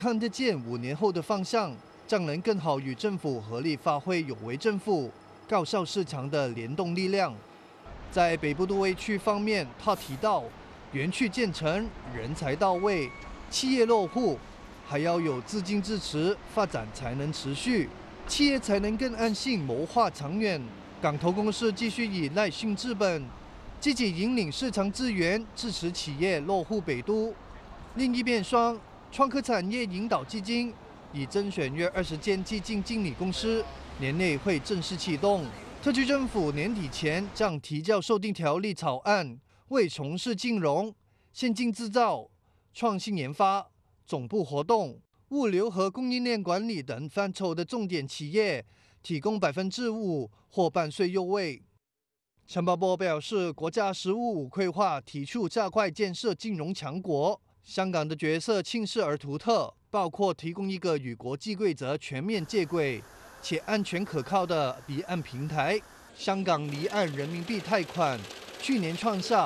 看得见5年后的方向，将能更好与政府合力发挥有为政府、高效市场的联动力量。在北部都会区方面，他提到，园区建成、人才到位、企业落户，还要有资金支持，发展才能持续，企业才能更安心谋划长远。港投公司继续以耐性治本，积极引领市场资源，支持企业落户北都。另一边廂，创科产业引导基金已甄选约20间基金经理公司，年内会正式启动。特区政府年底前将提交修订条例草案，为从事金融、先进制造、创新研发、总部活动、物流和供应链管理等范畴的重点企业提供5%或半税优惠。陈茂波表示，国家“十五五”规划提出加快建设金融强国，香港的角色清晰而独特，包括提供一个与国际规则全面接轨且安全可靠的离岸平台。香港离岸人民币贷款去年创下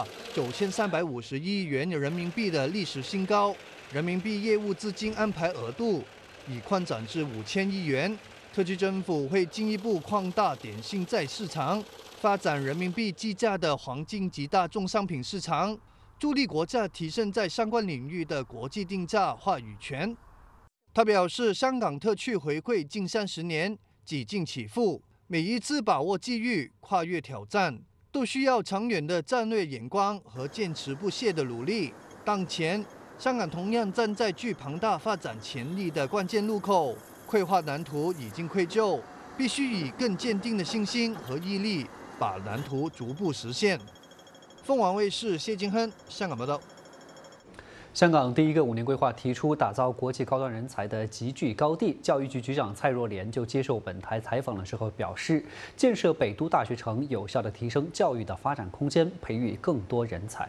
9350亿元人民币的历史新高，人民币业务资金安排额度已扩展至5000亿元。特区政府会进一步扩大点信债市场，发展人民币计价的黄金及大宗商品市场，助力国家提升在相关领域的国际定价话语权。他表示，香港特区回归近30年，几经起伏，每一次把握机遇、跨越挑战，都需要长远的战略眼光和坚持不懈的努力。当前，香港同样站在具庞大发展潜力的关键路口，规划蓝图已经绘就，必须以更坚定的信心和毅力，把蓝图逐步实现。凤凰卫视谢金亨香港报道。 香港第一个5年规划提出打造国际高端人才的集聚高地，教育局局长蔡若莲就接受本台采访的时候表示，建设北都大学城，有效地提升教育的发展空间，培育更多人才。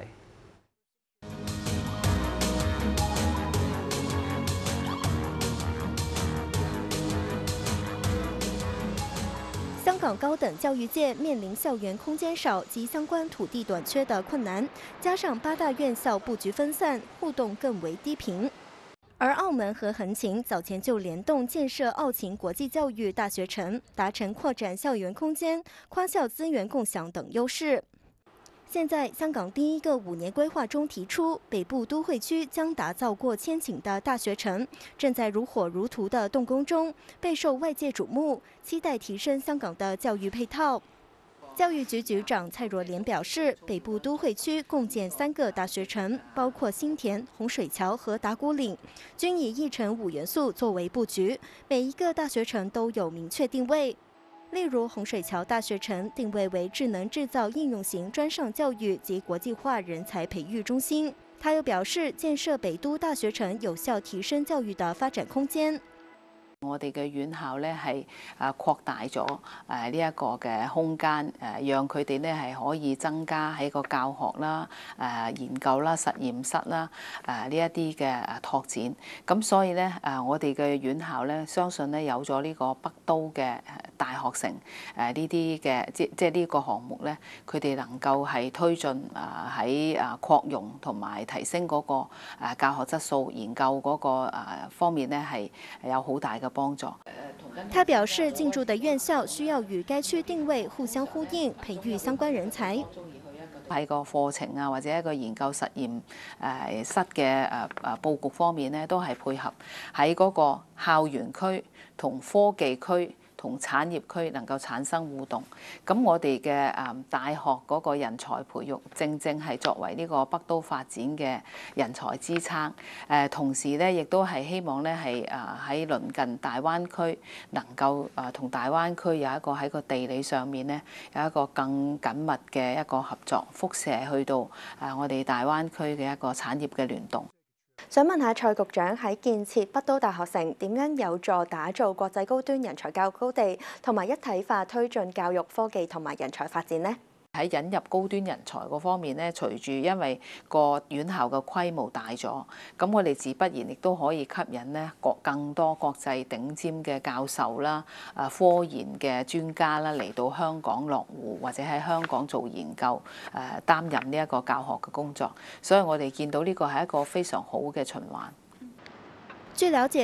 香港高等教育界面临校园空间少及相关土地短缺的困难，加上8大院校布局分散，互动更为低频。而澳门和横琴早前就联动建设澳琴国际教育大学城，达成扩展校园空间、跨校资源共享等优势。现在，香港第一个5年规划中提出，北部都会区将打造过千顷的大学城，正在如火如荼的动工中，备受外界瞩目，期待提升香港的教育配套。教育局局长蔡若莲表示，北部都会区共建3个大学城，包括新田、洪水桥和打鼓岭，均以1城5元素作为布局，每一个大学城都有明确定位。例如，洪水桥大学城定位为智能制造应用型专上教育及国际化人才培育中心。他又表示，建设北都大学城有效提升教育的發展空間。 我哋嘅院校咧係擴大咗呢一個嘅空間，讓佢哋咧係可以增加喺個教學啦、研究啦、實驗室啦呢一啲嘅拓展。咁所以咧我哋嘅院校咧，相信咧有咗呢個北都嘅大學城呢啲嘅即係呢個項目咧，佢哋能夠係推進喺擴容同埋提升嗰個教學質素、研究嗰個方面咧係有好大嘅幫助。 他表示，進駐的院校需要與該區定位互相呼應，培育相關人才。 喺個課程啊，或者一個研究實驗室嘅佈局方面咧，都係配合喺嗰個校園區同科技區同產業區能夠產生互動。咁我哋嘅大學嗰個人才培育，正正係作為呢個北都發展嘅人才支撐。同時咧，亦都係希望咧係喺鄰近大灣區能夠同大灣區有一個喺個地理上面咧有一個更緊密嘅一個合作，輻射去到我哋大灣區嘅一個產業嘅聯動。 想問下蔡局長，喺建設北都大學城點樣有助打造國際高端人才教育高地，同埋一體化推進教育科技同埋人才發展呢？ 喺引入高端人才嗰方面咧，隨住因為個院校嘅規模大咗，咁我哋自不然亦都可以吸引咧更多國際頂尖嘅教授啦、科研嘅專家啦嚟到香港落戶，或者喺香港做研究，擔任呢一個教學嘅工作。所以我哋見到呢個係一個非常好嘅循環。 據了解。